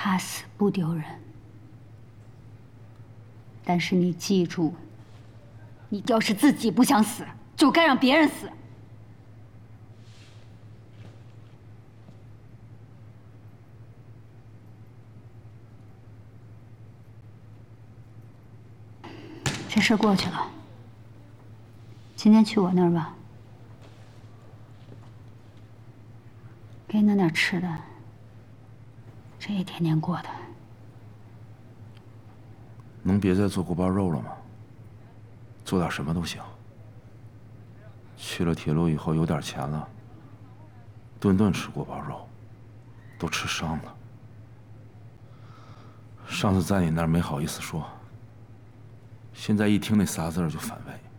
怕死不丢人，但是你记住，你要是自己不想死，就该让别人死。这事过去了，今天去我那儿吧，给你弄点吃的。这一天天过的， 能别再做锅包肉了吗？做点什么都行。去了铁路以后有点钱了，顿顿吃锅包肉，都吃伤了。上次在你那儿没好意思说，现在一听那仨字儿就反胃。